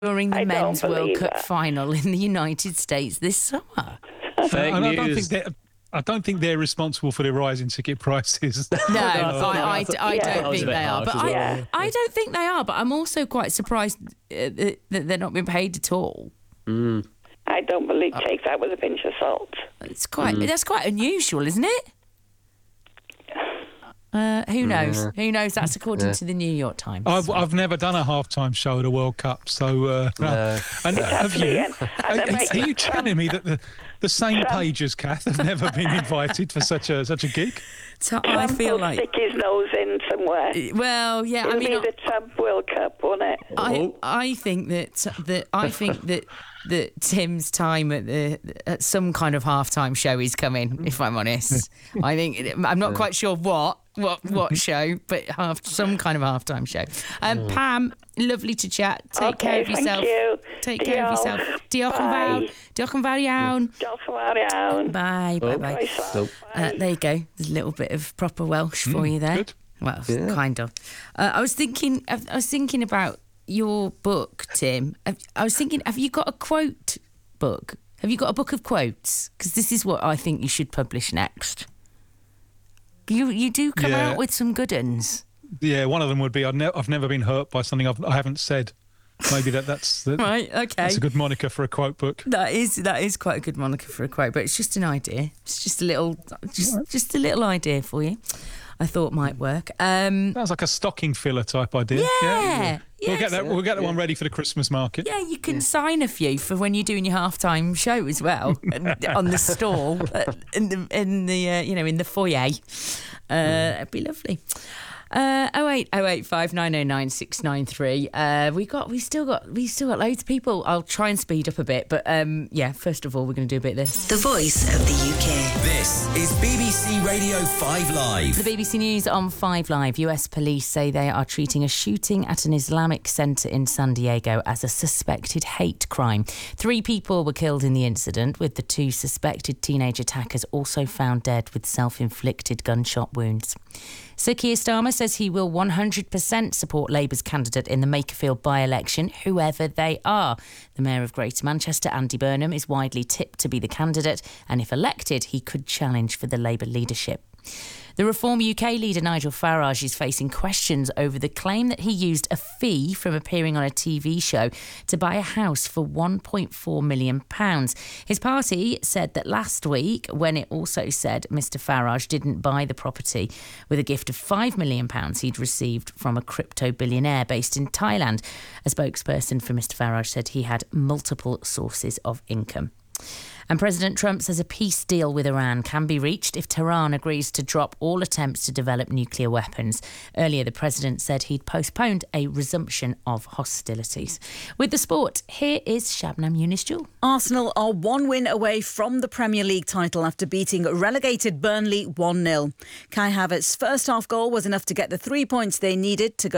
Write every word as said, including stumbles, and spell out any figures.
during the I Men's don't World believe Cup that. final in the United States this summer. Fake and I news. don't think they're, I don't think they're responsible for the rising ticket prices. No, No, I, I thought- I, I I, thought- I yeah. don't that was think a bit they are. harsh But as I, well, yeah. I don't think they are. But I'm also quite surprised uh, that that they're not being paid at all. Mm. I don't believe take that with a pinch of salt. It's quite Mm. that's quite unusual, isn't it? Uh, who knows? Yeah. Who knows? That's according Yeah. to the New York Times. I've, I've never done a halftime show at a World Cup, so uh, No. and have you? And- and Are, then are make you Trump- telling me that the, the same Trump- pages, Kath, have never been invited for such a such a gig? So I Trump feel will like, stick his nose in somewhere. well, yeah. It'll I mean, be the Trump World Cup, won't it? I Oh. I think that that I think that that Tim's time at the at some kind of halftime show is coming. If I'm honest, I think I'm not quite sure what what what show, but half some kind of halftime show. Um, Pam, lovely to chat. Take Okay, care of thank yourself. you. Take care of Diolch. yourself. Diolch yn fawr. Bye. Diolch yn fawr iawn. Diolch yn fawr iawn. Bye, bye, Oh. bye. Croeso. Nope. Uh, there you go. There's a little bit of proper Welsh for you there. good. Well, Yeah. kind of. Uh, I was thinking. I was thinking about your book, Tim. Have- I was thinking, have you got a quote book? Have you got a book of quotes? Because this is what I think you should publish next. You you do come Yeah. out with some good uns. Yeah, one of them would be I've, ne- I've never been hurt by something I've, I haven't said. Maybe that that's the, Right. Okay. that's a good moniker for a quote book. That is that is quite a good moniker for a quote, but it's just an idea. It's just a little, just just a little idea for you. I thought might work. Um, Sounds like a stocking filler type idea. yeah. We'll yes. get that. We'll get that one ready for the Christmas market. Yeah, you can sign a few for when you're doing your halftime show as well and on the stall uh, in the in the uh, you know in the foyer. Uh, it'd be lovely. Uh, oh eight oh eight five nine oh nine six nine three. Uh, we got we still got we still got loads of people. I'll try and speed up a bit, but um, yeah. First of all, we're going to do a bit of this. The voice of the U K. This is B B C Radio five Live. The B B C News on five Live. U S police say they are treating a shooting at an Islamic centre in San Diego as a suspected hate crime. Three people were killed in the incident, with the two suspected teenage attackers also found dead with self-inflicted gunshot wounds. Sir Keir Starmer says he will one hundred percent support Labour's candidate in the Makerfield by-election, whoever they are. The Mayor of Greater Manchester, Andy Burnham, is widely tipped to be the candidate, and if elected, he could challenge for the Labour leadership. The Reform U K leader Nigel Farage is facing questions over the claim that he used a fee from appearing on a T V show to buy a house for one point four million pounds. His party said that last week, when it also said Mr Farage didn't buy the property with a gift of five million pounds he'd received from a crypto billionaire based in Thailand. A spokesperson for Mr Farage said he had multiple sources of income. And President Trump says a peace deal with Iran can be reached if Tehran agrees to drop all attempts to develop nuclear weapons. Earlier, the president said he'd postponed a resumption of hostilities. With the sport, here is Shabnam Younis-Jewel. Arsenal are one win away from the Premier League title after beating relegated Burnley one nil. Kai Havertz's first half goal was enough to get the three points they needed to go